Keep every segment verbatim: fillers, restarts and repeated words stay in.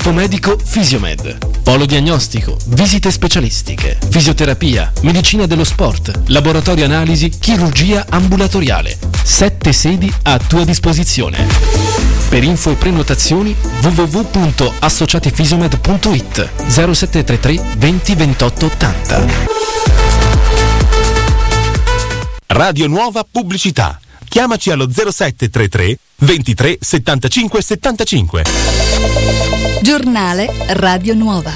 Gruppo medico Fisiomed. Polo diagnostico, visite specialistiche, fisioterapia, medicina dello sport, laboratorio analisi, chirurgia ambulatoriale. Sette sedi a tua disposizione. Per info e prenotazioni w w w punto associatifisiomed punto i t zero sette tre tre venti ventotto ottanta. Radio Nuova Pubblicità. Chiamaci allo zero sette tre tre ventitré settantacinque settantacinque. Giornale Radio Nuova.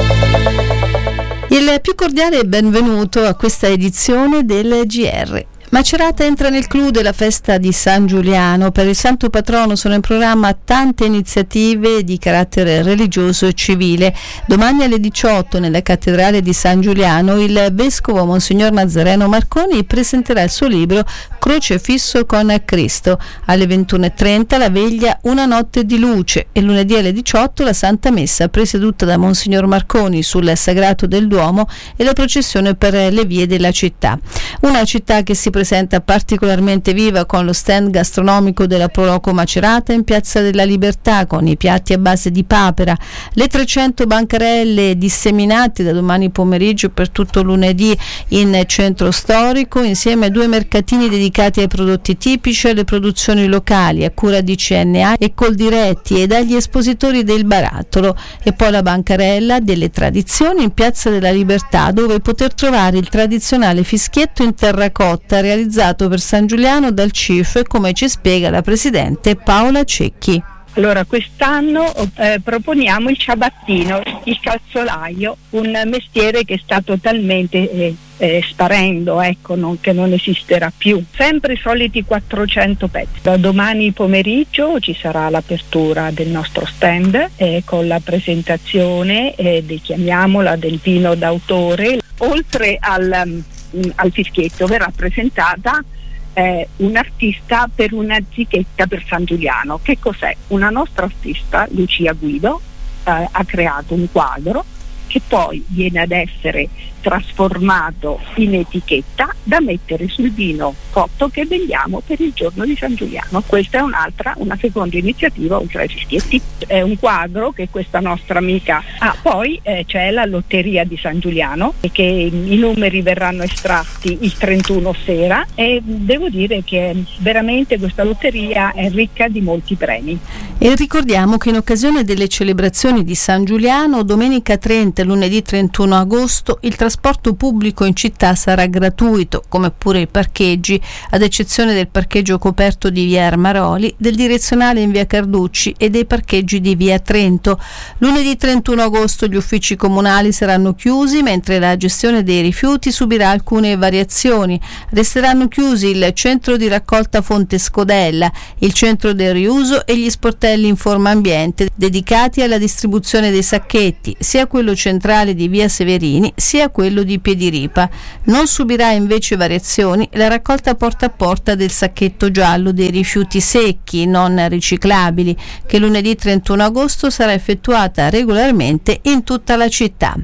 Il più cordiale benvenuto a questa edizione del G R. Macerata entra nel clou della festa di San Giuliano. Per il santo patrono sono in programma tante iniziative di carattere religioso e civile. Domani alle diciotto nella cattedrale di San Giuliano il vescovo Monsignor Nazareno Marconi presenterà il suo libro Crocefisso con Cristo. Alle ventuno e trenta la veglia Una notte di luce e lunedì alle diciotto la Santa Messa presieduta da Monsignor Marconi sul Sagrato del Duomo e la processione per le vie della città. Una città che si presenta particolarmente viva con lo stand gastronomico della Proloco Macerata in Piazza della Libertà con i piatti a base di papera, le trecento bancarelle disseminate da domani pomeriggio per tutto lunedì in centro storico, insieme a due mercatini dedicati ai prodotti tipici e alle produzioni locali a cura di C N A e Coldiretti e dagli espositori del barattolo, e poi la bancarella delle tradizioni in Piazza della Libertà, dove poter trovare il tradizionale fischietto in terracotta realizzato per San Giuliano dal C I F, come ci spiega la presidente Paola Cecchi. Allora, quest'anno eh, proponiamo il ciabattino, il calzolaio, un mestiere che sta totalmente eh, eh, sparendo, ecco, non, che non esisterà più. Sempre i soliti quattrocento pezzi. Da domani pomeriggio ci sarà l'apertura del nostro stand eh, con la presentazione, eh, di, chiamiamola, del vino d'autore. Oltre al, um, al fischietto verrà presentata Eh, un artista per una zichetta per San Giuliano. Che cos'è? Una nostra artista, Lucia Guido, eh, ha creato un quadro che poi viene ad essere trasformato in etichetta da mettere sul vino cotto che vendiamo per il giorno di San Giuliano. Questa è un'altra, una seconda iniziativa oltre ai fischietti. È un quadro che questa nostra amica ha. Ah, poi eh, c'è la lotteria di San Giuliano e che i numeri verranno estratti il trentuno sera, e devo dire che veramente questa lotteria è ricca di molti premi. E ricordiamo che in occasione delle celebrazioni di San Giuliano, domenica trenta e lunedì trentuno agosto, il trasporto pubblico in città sarà gratuito, come pure i parcheggi, ad eccezione del parcheggio coperto di via Armaroli, del direzionale in via Carducci e dei parcheggi di via Trento. Lunedì trentuno agosto gli uffici comunali saranno chiusi, mentre la gestione dei rifiuti subirà alcune variazioni. Resteranno chiusi il centro di raccolta Fonte Scodella, il centro del riuso e gli sportelli Informa Ambiente dedicati alla distribuzione dei sacchetti, sia quello centrale di via Severini sia quello di Piediripa. Non subirà invece variazioni la raccolta porta a porta del sacchetto giallo dei rifiuti secchi non riciclabili, che lunedì trentuno agosto sarà effettuata regolarmente in tutta la città.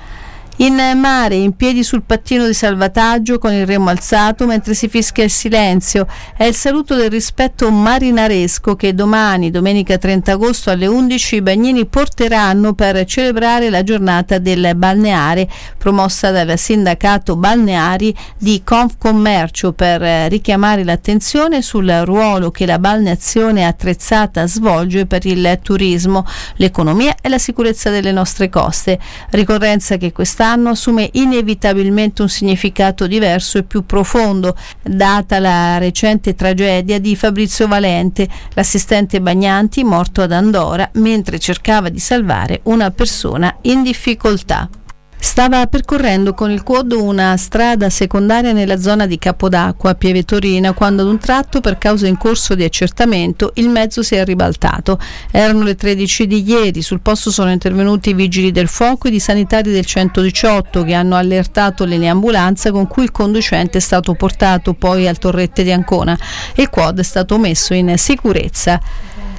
In mare, in piedi sul pattino di salvataggio con il remo alzato mentre si fischia il silenzio, è il saluto del rispetto marinaresco che domani, domenica trenta agosto alle undici, i bagnini porteranno per celebrare la giornata del balneare, promossa dal sindacato balneari di Confcommercio per richiamare l'attenzione sul ruolo che la balneazione attrezzata svolge per il turismo, l'economia e la sicurezza delle nostre coste. Ricorrenza che quest'anno assume inevitabilmente un significato diverso e più profondo, data la recente tragedia di Fabrizio Valente, l'assistente bagnanti morto ad Andora mentre cercava di salvare una persona in difficoltà. Stava percorrendo con il quad una strada secondaria nella zona di Capodacqua a Pieve Torina quando ad un tratto, per causa in corso di accertamento, il mezzo si è ribaltato. Erano le tredici di ieri, sul posto sono intervenuti i vigili del fuoco e i sanitari del centodiciotto che hanno allertato l'eliambulanza con cui il conducente è stato portato poi al Torrette di Ancona e il quad è stato messo in sicurezza.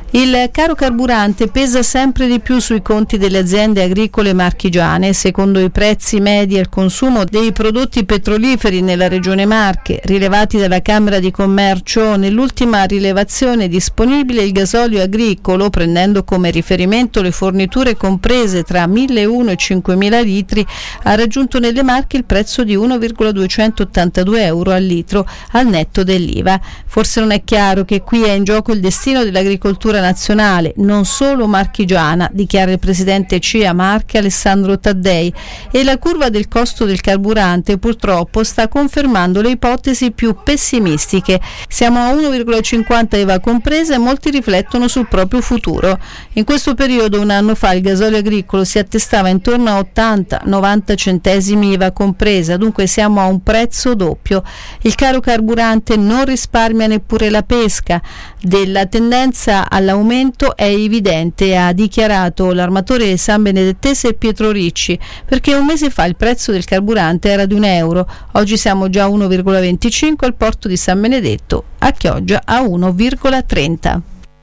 Il caro carburante pesa sempre di più sui conti delle aziende agricole marchigiane. Secondo i prezzi medi al consumo dei prodotti petroliferi nella regione Marche, rilevati dalla Camera di Commercio, nell'ultima rilevazione disponibile il gasolio agricolo, prendendo come riferimento le forniture comprese tra millecento e cinquemila litri, ha raggiunto nelle Marche il prezzo di uno virgola duecentottantadue euro al litro al netto dell'I V A. Forse non è chiaro che qui è in gioco il destino dell'agricoltura nazionale, non solo marchigiana, dichiara il presidente C I A Marche Alessandro Taddei, e la curva del costo del carburante purtroppo sta confermando le ipotesi più pessimistiche. Siamo a uno virgola cinquanta I V A compresa e molti riflettono sul proprio futuro. In questo periodo, un anno fa, il gasolio agricolo si attestava intorno a ottanta novanta centesimi I V A compresa, dunque siamo a un prezzo doppio. Il caro carburante non risparmia neppure la pesca. Della tendenza all'aumento è evidente, ha dichiarato l'armatore sanbenedettese Pietro Ricci, perché un mese fa il prezzo del carburante era di un euro, oggi siamo già a uno virgola venticinque al porto di San Benedetto, a Chioggia a uno virgola trenta.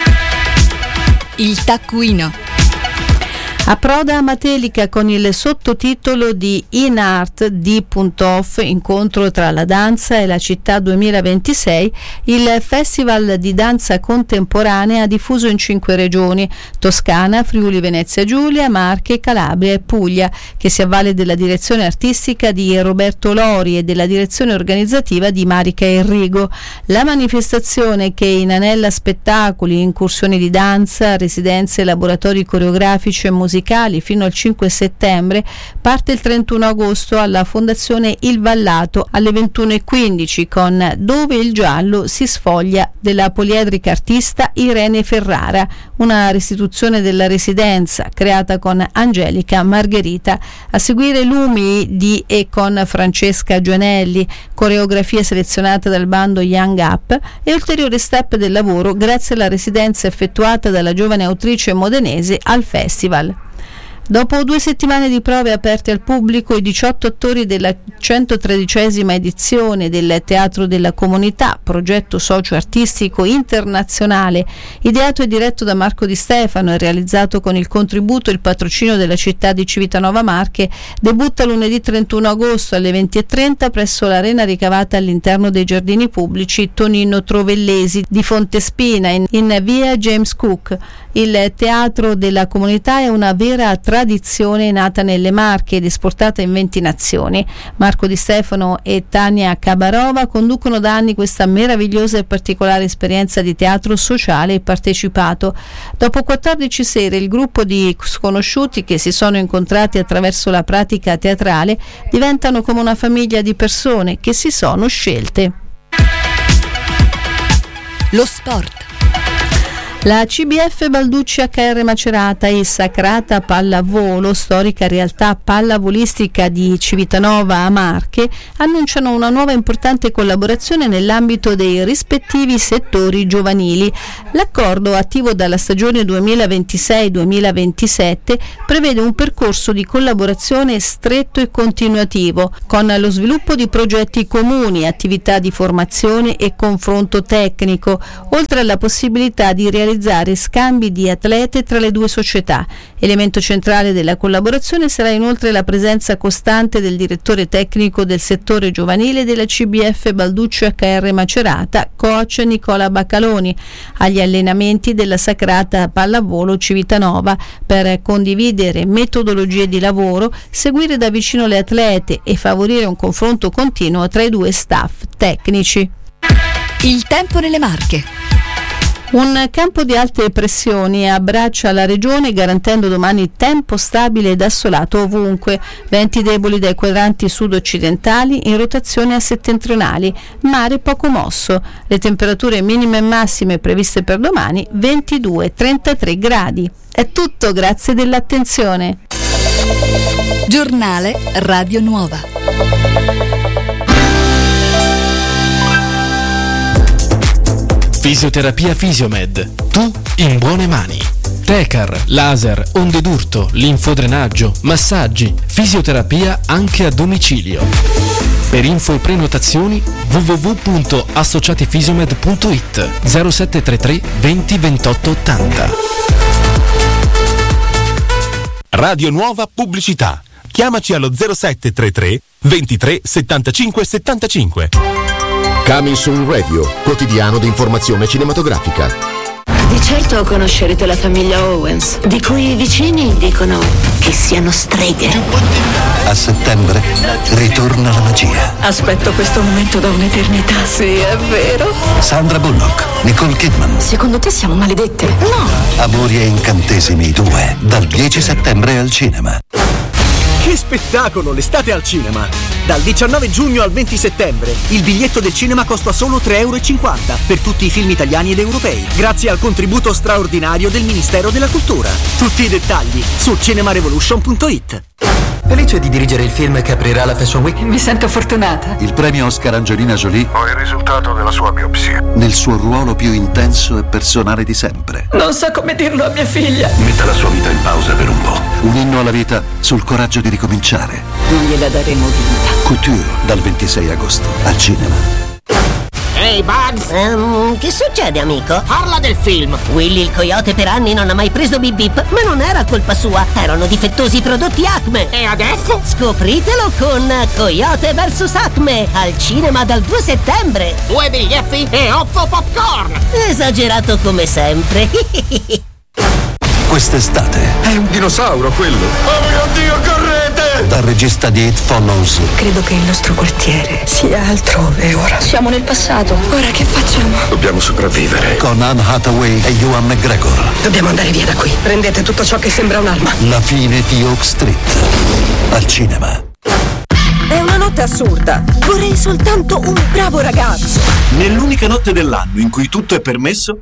Il taccuino. Approda a Matelica con il sottotitolo di In Art D.Off, incontro tra la danza e la città duemilaventisei, il festival di danza contemporanea diffuso in cinque regioni: Toscana, Friuli Venezia Giulia, Marche, Calabria e Puglia, che si avvale della direzione artistica di Roberto Lori e della direzione organizzativa di Marica Enrigo. La manifestazione, che inanella spettacoli, incursioni di danza, residenze e laboratori coreografici e musicali fino al cinque settembre, parte il trentuno agosto alla Fondazione Il Vallato alle ventuno e quindici con Dove il giallo si sfoglia della poliedrica artista Irene Ferrara, una restituzione della Residenza creata con Angelica Margherita. A seguire Lumi di e con Francesca Gianelli, coreografia selezionata dal bando Young Up e ulteriore step del lavoro grazie alla residenza effettuata dalla giovane autrice modenese al festival. Dopo due settimane di prove aperte al pubblico, i diciotto attori della centotredicesima edizione del Teatro della Comunità, progetto socio-artistico internazionale, ideato e diretto da Marco Di Stefano e realizzato con il contributo e il patrocinio della città di Civitanova Marche, debutta lunedì trentuno agosto alle venti e trenta presso l'arena ricavata all'interno dei giardini pubblici Tonino Trovellesi di Fontespina, in, in via James Cook. Il Teatro della Comunità è una vera tradizione nata nelle Marche ed esportata in venti nazioni. Marco Di Stefano e Tania Cabarova conducono da anni questa meravigliosa e particolare esperienza di teatro sociale e partecipato. Dopo quattordici sere, il gruppo di sconosciuti che si sono incontrati attraverso la pratica teatrale diventano come una famiglia di persone che si sono scelte. Lo sport. La C B F Balducci H R Macerata e Sacrata Pallavolo, storica realtà pallavolistica di Civitanova a Marche, annunciano una nuova importante collaborazione nell'ambito dei rispettivi settori giovanili. L'accordo, attivo dalla stagione duemilaventisei duemilaventisette, prevede un percorso di collaborazione stretto e continuativo, con lo sviluppo di progetti comuni, attività di formazione e confronto tecnico, oltre alla possibilità di realizzare scambi di atlete tra le due società. Elemento centrale della collaborazione sarà inoltre la presenza costante del direttore tecnico del settore giovanile della C B F Balducci H R Macerata, coach Nicola Baccaloni, agli allenamenti della Sacrata Pallavolo Civitanova, per condividere metodologie di lavoro, seguire da vicino le atlete e favorire un confronto continuo tra i due staff tecnici. Il tempo nelle Marche. Un campo di alte pressioni abbraccia la regione, garantendo domani tempo stabile ed assolato ovunque, venti deboli dai quadranti sud-occidentali in rotazione a settentrionali, mare poco mosso. Le temperature minime e massime previste per domani ventidue trentatré gradi. È tutto, grazie dell'attenzione. Giornale Radio Nuova. Fisioterapia Fisiomed. Tu in buone mani. Tecar, laser, onde d'urto, linfodrenaggio, massaggi, fisioterapia anche a domicilio. Per info e prenotazioni w w w punto associatifisiomed punto it zero sette tre tre venti ventotto ottanta. Radio Nuova Pubblicità. Chiamaci allo zero sette tre tre ventitré settantacinque settantacinque. Coming Soon Radio, quotidiano di informazione cinematografica. Di certo conoscerete la famiglia Owens, di cui i vicini dicono che siano streghe. A settembre ritorna la magia. Aspetto questo momento da un'eternità. Sì, è vero. Sandra Bullock, Nicole Kidman. Secondo te siamo maledette? No. Amori e incantesimi due, dal dieci settembre al cinema. Che spettacolo, l'estate al cinema! Dal diciannove giugno al venti settembre il biglietto del cinema costa solo tre euro e cinquanta per tutti i film italiani ed europei, grazie al contributo straordinario del Ministero della Cultura. Tutti i dettagli su cinemarevolution punto it. Felice di dirigere il film che aprirà la Fashion Week. Mi sento fortunata. Il premio Oscar Angelina Jolie. Ho il risultato della sua biopsia. Nel suo ruolo più intenso e personale di sempre. Non so come dirlo a mia figlia. Metta la sua vita in pausa per un po'. Un inno alla vita sul coraggio di ricominciare. Non gliela daremo vinta. Couture dal ventisei agosto al cinema. Ehi, hey Bugs! Um, che succede, amico? Parla del film! Willy il coyote per anni non ha mai preso Bip Bip, ma non era colpa sua, erano difettosi i prodotti Acme. E adesso? Scopritelo con Coyote versus Acme, al cinema dal due settembre. Due biglietti e otto popcorn! Esagerato come sempre. Quest'estate è un dinosauro quello! Oh mio Dio, correte! Dal regista di It Follows. Credo che il nostro quartiere sia altrove ora. Siamo nel passato, ora che facciamo? Dobbiamo sopravvivere. Con Anne Hathaway e Ewan McGregor. Dobbiamo andare via da qui. Prendete tutto ciò che sembra un'arma. La fine di Oak Street al cinema. È una notte assurda. Vorrei soltanto un bravo ragazzo. Nell'unica notte dell'anno in cui tutto è permesso.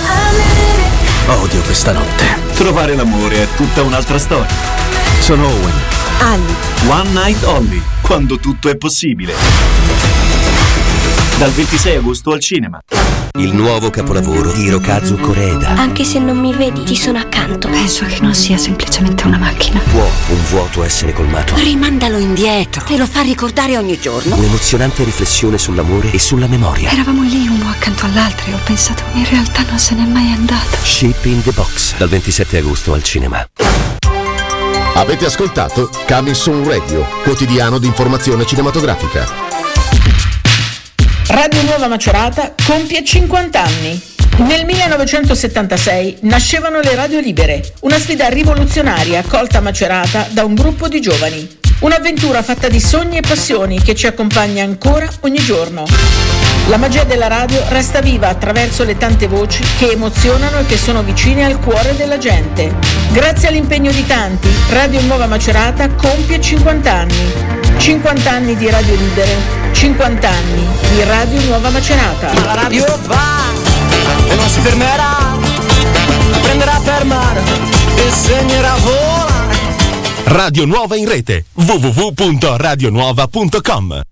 Odio questa notte. Trovare l'amore è tutta un'altra storia. Sono Owen. Ali. One Night Only, quando tutto è possibile. Dal ventisei agosto al cinema. Il nuovo capolavoro di Hirokazu Koreeda. Anche se non mi vedi, ti sono accanto. Penso che non sia semplicemente una macchina. Può un vuoto essere colmato? Rimandalo indietro. Te lo fa ricordare ogni giorno. Un'emozionante riflessione sull'amore e sulla memoria. Eravamo lì uno accanto all'altro e ho pensato, in realtà non se n'è mai andato. Ship in the Box, dal ventisette agosto al cinema. Avete ascoltato Coming Soon Radio, quotidiano di informazione cinematografica. Radio Nuova Macerata compie cinquanta anni. Nel millenovecentosettantasei nascevano le Radio Libere, una sfida rivoluzionaria accolta a Macerata da un gruppo di giovani. Un'avventura fatta di sogni e passioni che ci accompagna ancora ogni giorno. La magia della radio resta viva attraverso le tante voci che emozionano e che sono vicine al cuore della gente. Grazie all'impegno di tanti, Radio Nuova Macerata compie cinquanta anni. cinquanta anni di Radio Libere, cinquanta anni di Radio Nuova Macerata. La radio va e non si fermerà, prenderà per mano e segnerà volare. Radio Nuova in rete w w w punto radio nuova punto com.